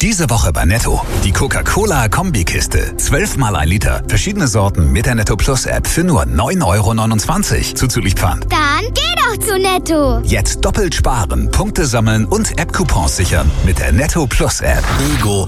Diese Woche bei Netto. Die Coca-Cola-Kombikiste. 12 mal 1 Liter. Verschiedene Sorten mit der Netto Plus App für nur 9,29 € zuzüglich Pfand. Dann geh doch zu Netto. Jetzt doppelt sparen, Punkte sammeln und App-Coupons sichern mit der Netto Plus App. Ego